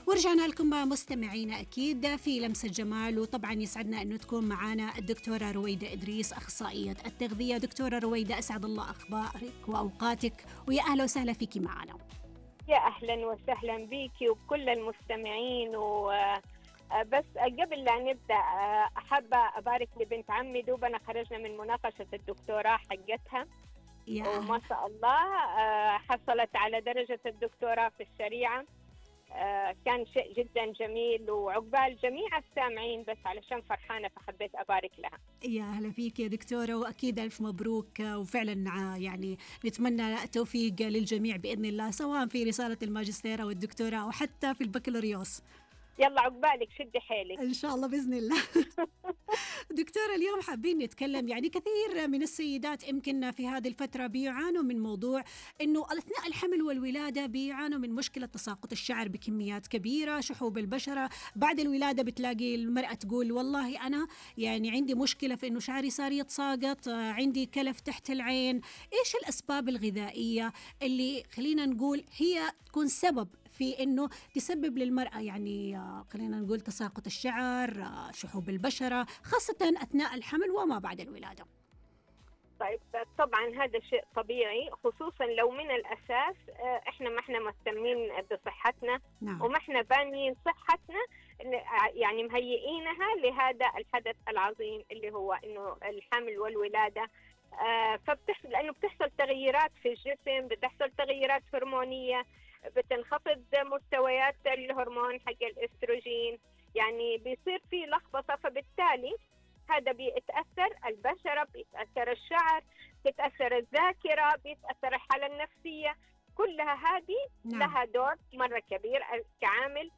ورجعنا لكم مستمعينا أكيد في لمسة جمال، وطبعا يسعدنا أنه تكون معنا الدكتورة رويدة إدريس أخصائية التغذية. دكتورة رويدة، أسعد الله أخبارك وأوقاتك، ويا أهلا وسهلا فيك معنا. يا أهلا وسهلا بيكي وكل المستمعين. بس قبل لا نبدأ أحب أبارك لبنت عمي، دوبنا خرجنا من مناقشة الدكتوراه حقتها وما شاء الله حصلت على درجة الدكتوراه في الشريعة. كان شيء جدا جميل، وعقبال جميع السامعين، بس علشان فرحانة فحبيت أبارك لها. يا أهلا فيك يا دكتورة، وأكيد ألف مبروك، وفعلا يعني نتمنى التوفيق للجميع بإذن الله، سواء في رسالة الماجستير أو الدكتوراه أو حتى في البكالوريوس. يلا عقبالك، شدي حيلك إن شاء الله بإذن الله. دكتورة، اليوم حابين نتكلم، يعني كثير من السيدات يمكن في هذه الفترة بيعانوا من موضوع إنه أثناء الحمل والولادة بيعانوا من مشكلة تساقط الشعر بكميات كبيرة، شحوب البشرة. بعد الولادة بتلاقي المرأة تقول والله أنا يعني عندي مشكلة في إنه شعري صار يتساقط، عندي كلف تحت العين. إيش الأسباب الغذائية اللي خلينا نقول هي تكون سبب في إنه تسبب للمرأة يعني خلينا نقول تساقط الشعر، شحوب البشرة، خاصة أثناء الحمل وما بعد الولادة؟ طيب، طبعا هذا شيء طبيعي، خصوصا لو من الأساس إحنا ما إحنا مهتمين بصحتنا. نعم. وما إحنا بانيين صحتنا، يعني مهيئينها لهذا الحدث العظيم اللي هو إنه الحمل والولادة. فبتحصل لأنه بتحصل تغييرات في الجسم، بتحصل تغييرات هرمونية، بتنخفض مستويات الهرمون حق الاستروجين، يعني بيصير في لخبطة. فبالتالي هذا بيتأثر البشرة، بيتأثر الشعر، بيتأثر الذاكرة، بيتأثر الحالة النفسية. كلها هذه لها دور مرة كبير كعامل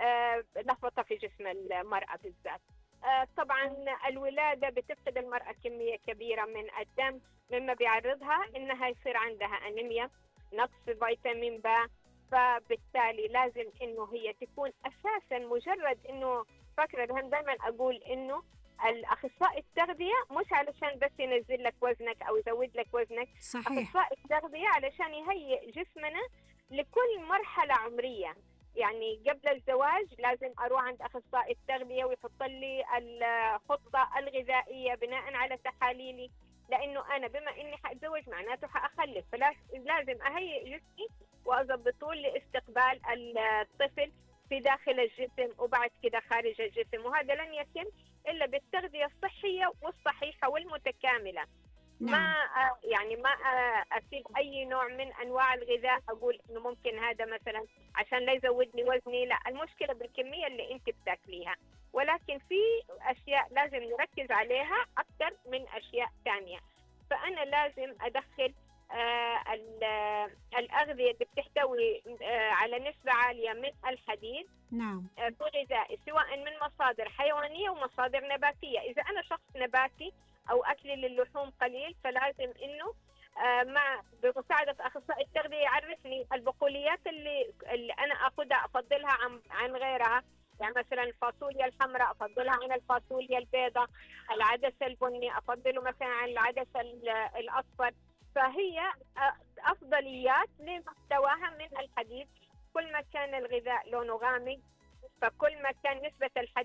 لخبطة في جسم المرأة بالذات. طبعا الولادة بتفقد المرأة كمية كبيرة من الدم، مما بيعرضها إنها يصير عندها أنيميا، نقص في فيتامين ب. فبالتالي لازم إنه هي تكون أساسا مجرد إنه فاكرة، دائما أقول إنه الأخصائي التغذية مش علشان بس ينزل لك وزنك أو يزود لك وزنك. صحيح. أخصائي التغذية علشان يهيئ جسمنا لكل مرحلة عمرية. يعني قبل الزواج لازم أروح عند أخصائي التغذية ويحط لي الخطة الغذائية بناء على تحاليلي، لأنه أنا بما إني حأتزوج معناته حأخلف، فلازم أهيئ جسمي وأضبطه لاستقبال الطفل في داخل الجسم وبعد كده خارج الجسم. وهذا لن يتم إلا بالتغذية الصحية والصحيحة والمتكاملة. نعم. ما أسيب أي نوع من أنواع الغذاء أقول إنه ممكن هذا مثلا عشان لا يزودني وزني. لا، المشكلة بالكمية اللي أنت بتاكليها، ولكن في أشياء لازم نركز عليها أكثر من أشياء ثانية. فأنا لازم أدخل الأغذية اللي بتحتوي على نسبة عالية من الحديد. نعم. في غذائي سواء من مصادر حيوانية ومصادر نباتية. إذا أنا شخص نباتي أو أكلي للحوم قليل، فلازم إنه مع بمساعدة أخصائي التغذية يعرفني البقوليات اللي أنا أخذها أفضلها عن غيرها. يعني مثلا الفاصوليا الحمراء أفضلها عن الفاصوليا البيضاء، العدس البني أفضله مثلا عن العدس الأصفر. فهي أفضليات لمحتواها من الحديد. كل ما كان الغذاء لونه غامق، فكل ما كان نسبة الحديد